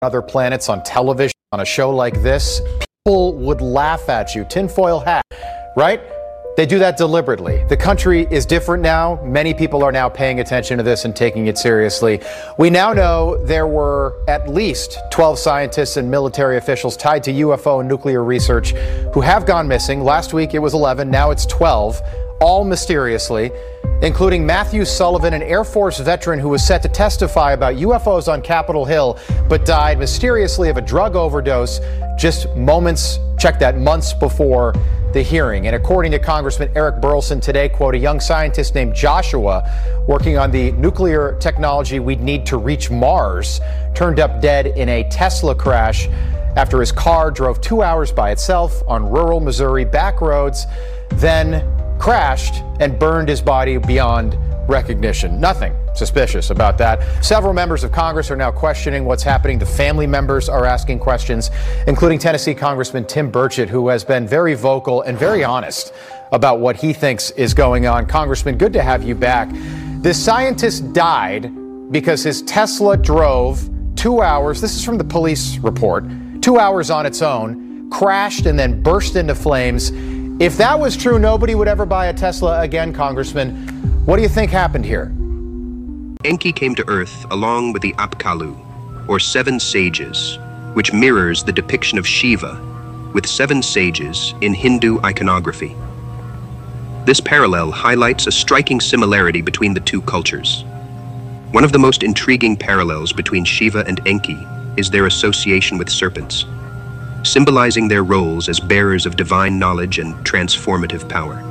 other planets on television on a show like this, people would laugh at you. Tinfoil hat, right? They do that deliberately. The country is different now. Many people are now paying attention to this and taking it seriously. We now know there were at least 12 scientists and military officials tied to UFO and nuclear research who have gone missing. Last week it was 11, now it's 12, all mysteriously, including Matthew Sullivan, an Air Force veteran who was set to testify about UFOs on Capitol Hill, but died mysteriously of a drug overdose just moments, check that, months before the hearing. And according to Congressman Eric Burlison today, quote, a young scientist named Joshua working on the nuclear technology we'd need to reach Mars turned up dead in a Tesla crash after his car drove 2 hours by itself on rural Missouri back roads, then crashed and burned his body beyond recognition. Nothing suspicious about that. Several members of Congress are now questioning what's happening. The family members are asking questions, including Tennessee Congressman Tim Burchett, who has been very vocal and very honest about what he thinks is going on. Congressman, good to have you back. This scientist died because his Tesla drove 2 hours, this is from the police report, 2 hours on its own, crashed and then burst into flames. If that was true, nobody would ever buy a Tesla again, Congressman. What do you think happened here? Enki came to Earth along with the Apkallu, or 7 sages, which mirrors the depiction of Shiva with 7 sages in Hindu iconography. This parallel highlights a striking similarity between the two cultures. One of the most intriguing parallels between Shiva and Enki is their association with serpents, symbolizing their roles as bearers of divine knowledge and transformative power.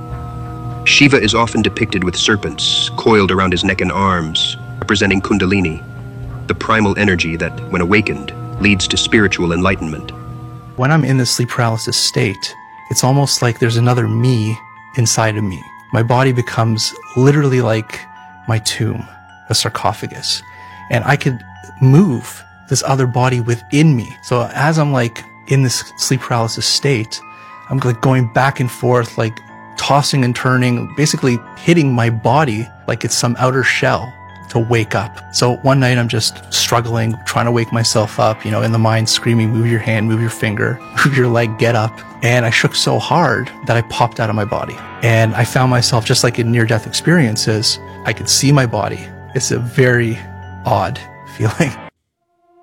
Shiva is often depicted with serpents coiled around his neck and arms, representing Kundalini, the primal energy that, when awakened, leads to spiritual enlightenment. When I'm in this sleep paralysis state, it's almost like there's another me inside of me. My body becomes literally like my tomb, a sarcophagus, and I could move this other body within me. So as I'm like in this sleep paralysis state, I'm like going back and forth, like tossing and turning, basically hitting my body like it's some outer shell to wake up. So one night I'm just struggling, trying to wake myself up, in the mind screaming, move your hand, move your finger, move your leg, get up. And I shook so hard that I popped out of my body. And I found myself, just like in near-death experiences, I could see my body. It's a very odd feeling.